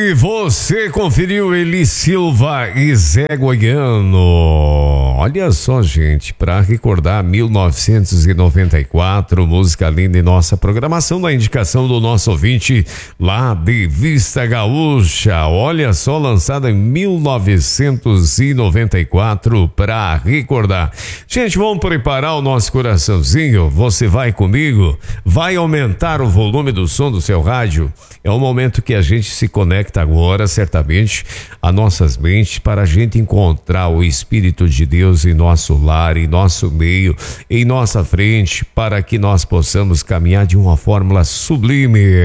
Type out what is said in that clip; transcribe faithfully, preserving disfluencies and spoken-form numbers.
E você conferiu Eli Silva e Zé Goiano. Olha só, gente, para recordar mil novecentos e noventa e quatro, música linda em nossa programação, da indicação do nosso ouvinte lá de Vista Gaúcha. Olha só, lançada em mil novecentos e noventa e quatro, para recordar. Gente, vamos preparar o nosso coraçãozinho. Você vai comigo? Vai aumentar o volume do som do seu rádio? É o momento que a gente se conecta agora, certamente, a nossas mentes, para a gente encontrar o Espírito de Deus em nosso lar, em nosso meio, em nossa frente, para que nós possamos caminhar de uma fórmula sublime.